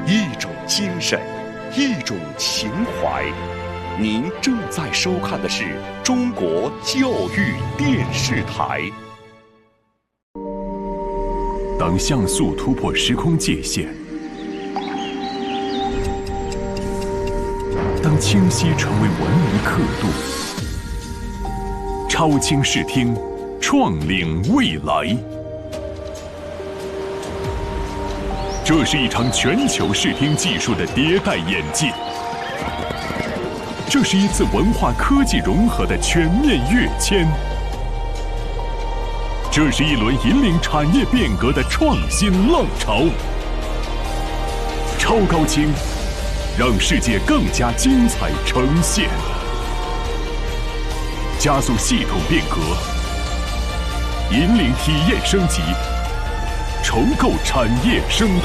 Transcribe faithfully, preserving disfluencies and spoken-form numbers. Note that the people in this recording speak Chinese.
一种精神，一种情怀。您正在收看的是中国教育电视台。 当像素突破时空界限，当清晰成为文明刻度，超清视听，创领未来。这是一场全球视听技术的迭代演进，这是一次文化科技融合的全面跃迁，这是一轮引领产业变革的创新浪潮。超高清，让世界更加精彩呈现，加速系统变革，引领体验升级，重构产业生态。